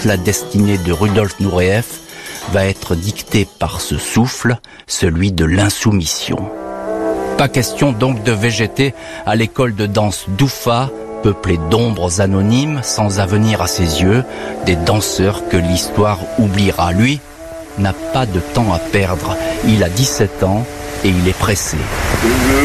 toute la destinée de Rudolf Nureyev va être dictée par ce souffle, celui de l'insoumission. Pas question donc de végéter à l'école de danse d'Oufa, peuplée d'ombres anonymes, sans avenir à ses yeux, des danseurs que l'histoire oubliera. Lui n'a pas de temps à perdre. Il a 17 ans et il est pressé.